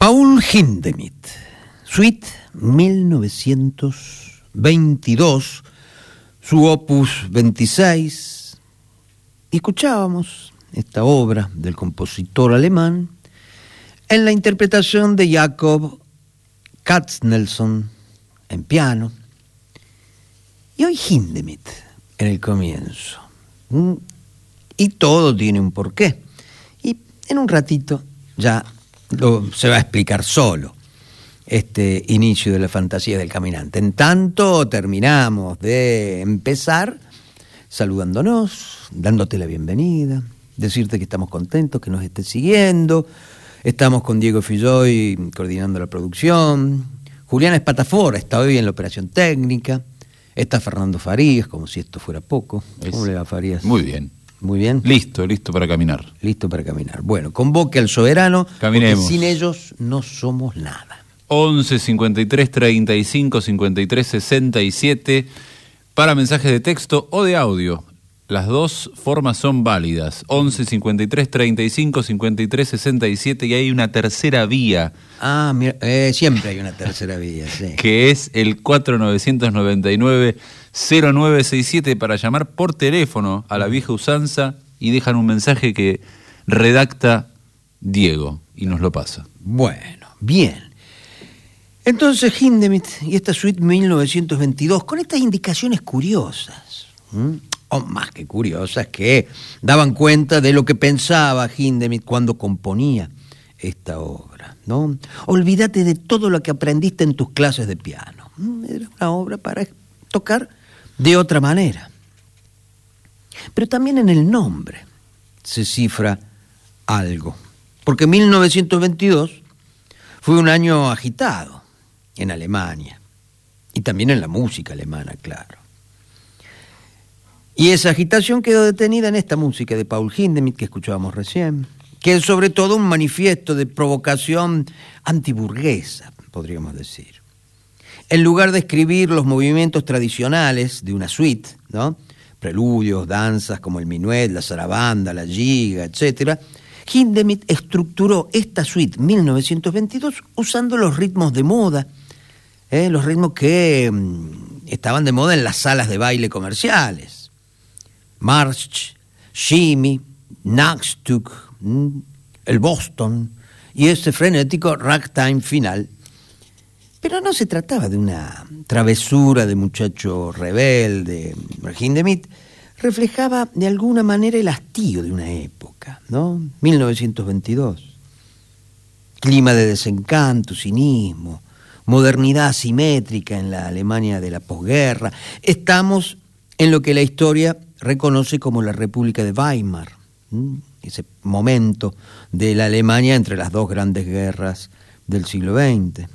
Paul Hindemith, Suite 1922, su opus 26, y escuchábamos esta obra del compositor alemán en la interpretación de Jakob Katznelson en piano, y hoy Hindemith en el comienzo. Y todo tiene un porqué, y en un ratito ya se va a explicar solo este inicio de la fantasía del caminante. En tanto, terminamos de empezar saludándonos, dándote la bienvenida, decirte que estamos contentos, que nos estés siguiendo. Estamos con Diego Filloy coordinando la producción. Juliana Espatafora está hoy en la operación técnica. Está Fernando Farías, como si esto fuera poco. ¿Cómo le va, Farías? Muy bien. Muy bien. Listo para caminar. Listo para caminar. Bueno, convoque al soberano. Caminemos. Porque sin ellos no somos nada. 11 53 35 53 67 para mensajes de texto o de audio. Las dos formas son válidas. 11 53 35 53 67 y hay una tercera vía. Ah, mira, siempre hay una tercera vía, sí. Que es el 4999-0967 para llamar por teléfono a la vieja usanza y dejan un mensaje que redacta Diego y nos lo pasa. Bueno, bien. Entonces Hindemith y esta suite 1922 con estas indicaciones curiosas, o más que curiosas, que daban cuenta de lo que pensaba Hindemith cuando componía esta obra, ¿no? Olvídate de todo lo que aprendiste en tus clases de piano. Era una obra para tocar de otra manera. Pero también en el nombre se cifra algo, porque 1922 fue un año agitado en Alemania y también en la música alemana, claro. Y esa agitación quedó detenida en esta música de Paul Hindemith que escuchábamos recién, que es sobre todo un manifiesto de provocación antiburguesa, podríamos decir. En lugar de escribir los movimientos tradicionales de una suite, ¿no? Preludios, danzas como el minuet, la zarabanda, la giga, etc., Hindemith estructuró esta suite 1922 usando los ritmos de moda, los ritmos que estaban de moda en las salas de baile comerciales. March, Shimmy, Knackstück, el Boston y ese frenético ragtime final. Pero no se trataba de una travesura de muchacho rebelde. Hindemith reflejaba de alguna manera el hastío de una época, ¿no? 1922. Clima de desencanto, cinismo, modernidad asimétrica en la Alemania de la posguerra. Estamos en lo que la historia reconoce como la República de Weimar, ese momento de la Alemania entre las dos grandes guerras del siglo XX.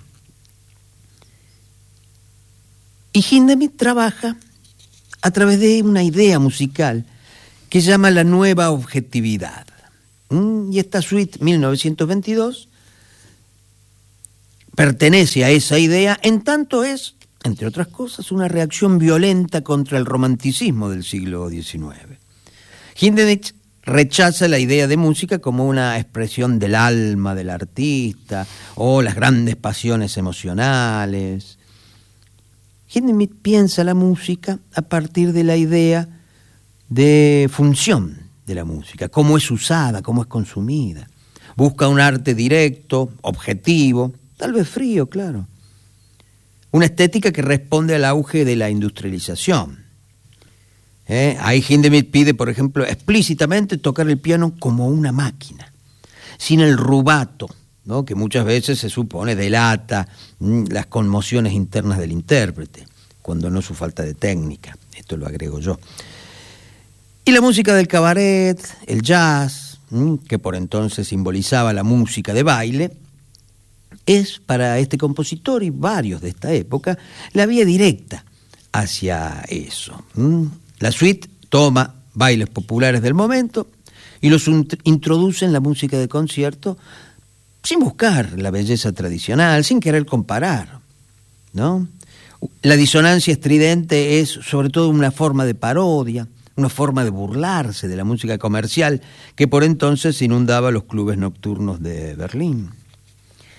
Y Hindemith trabaja a través de una idea musical que llama la nueva objetividad. Y esta suite 1922 pertenece a esa idea, en tanto es, entre otras cosas, una reacción violenta contra el romanticismo del siglo XIX. Hindemith rechaza la idea de música como una expresión del alma del artista o las grandes pasiones emocionales. Hindemith piensa la música a partir de la idea de función de la música, cómo es usada, cómo es consumida. Busca un arte directo, objetivo, tal vez frío, claro. Una estética que responde al auge de la industrialización. Ahí Hindemith pide, por ejemplo, explícitamente tocar el piano como una máquina, sin el rubato, ¿no? Que muchas veces se supone delata las conmociones internas del intérprete, cuando no su falta de técnica. Esto lo agrego yo. Y la música del cabaret, el jazz, que por entonces simbolizaba la música de baile, es para este compositor y varios de esta época la vía directa hacia eso. La suite toma bailes populares del momento y los introduce en la música de concierto sin buscar la belleza tradicional, sin querer comparar, ¿no? La disonancia estridente es sobre todo una forma de parodia, una forma de burlarse de la música comercial que por entonces inundaba los clubes nocturnos de Berlín.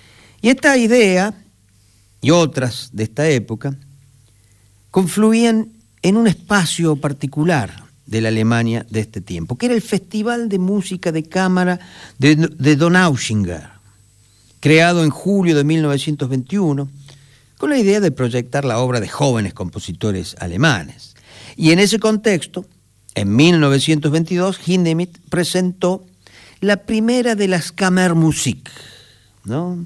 Y esta idea y otras de esta época confluían en un espacio particular de la Alemania de este tiempo, que era el Festival de Música de Cámara de Donaueschinger, creado en julio de 1921, con la idea de proyectar la obra de jóvenes compositores alemanes. Y en ese contexto, en 1922, Hindemith presentó la primera de las Kammermusik, ¿no?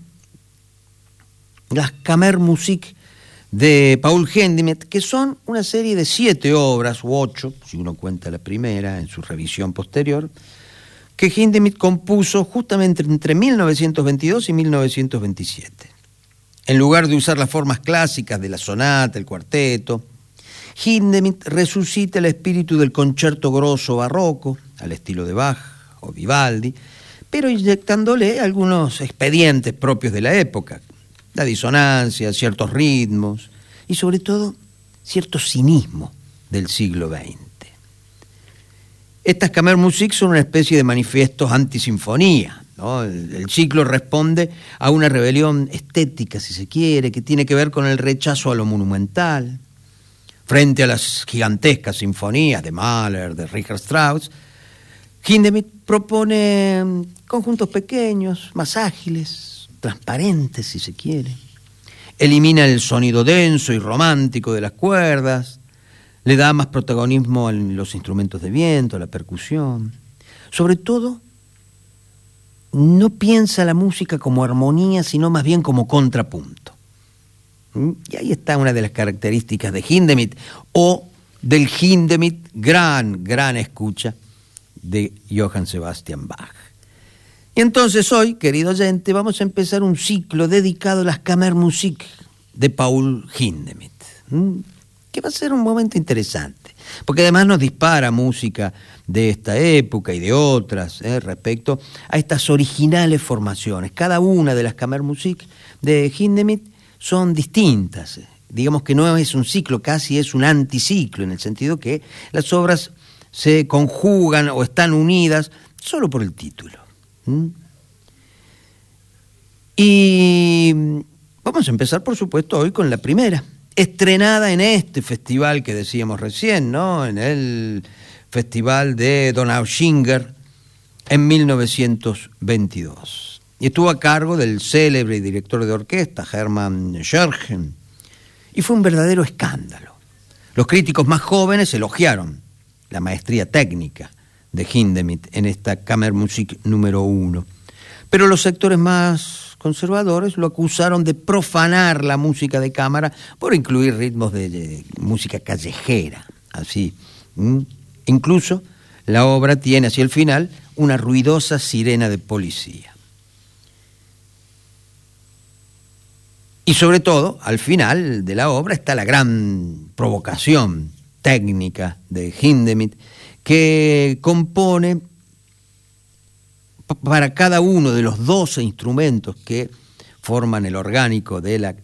Las Kammermusik de Paul Hindemith, que son una serie de 7 obras, u 8, si uno cuenta la primera en su revisión posterior, que Hindemith compuso justamente entre 1922 y 1927. En lugar de usar las formas clásicas de la sonata, el cuarteto, Hindemith resucita el espíritu del concierto grosso barroco, al estilo de Bach o Vivaldi, pero inyectándole algunos expedientes propios de la época, la disonancia, ciertos ritmos y sobre todo cierto cinismo del siglo XX. Estas Kammermusik son una especie de manifiestos antisinfonía, ¿no? El ciclo responde a una rebelión estética, si se quiere, que tiene que ver con el rechazo a lo monumental. Frente a las gigantescas sinfonías de Mahler, de Richard Strauss, Hindemith propone conjuntos pequeños, más ágiles, transparentes, si se quiere. Elimina el sonido denso y romántico de las cuerdas, le da más protagonismo a los instrumentos de viento, a la percusión. Sobre todo, no piensa la música como armonía, sino más bien como contrapunto. Y ahí está una de las características de Hindemith, o del Hindemith gran escucha de Johann Sebastian Bach. Y entonces hoy, querido oyente, vamos a empezar un ciclo dedicado a las Kammermusik de Paul Hindemith, que va a ser un momento interesante, porque además nos dispara música de esta época y de otras, respecto a estas originales formaciones. Cada una de las Kammermusik de Hindemith son distintas. Digamos que no es un ciclo, casi es un anticiclo, en el sentido que las obras se conjugan o están unidas solo por el título. Y vamos a empezar, por supuesto, hoy con la primera, estrenada en este festival que decíamos recién, ¿no? En el Festival de Donaueschinger en 1922. Y estuvo a cargo del célebre director de orquesta, Hermann Scherchen, y fue un verdadero escándalo. Los críticos más jóvenes elogiaron la maestría técnica de Hindemith en esta Kammermusik número 1, pero los sectores más conservadores lo acusaron de profanar la música de cámara por incluir ritmos de música callejera, así. Incluso la obra tiene hacia el final una ruidosa sirena de policía. Y sobre todo, al final de la obra está la gran provocación técnica de Hindemith, que compone para cada uno de los 12 instrumentos que forman el orgánico de la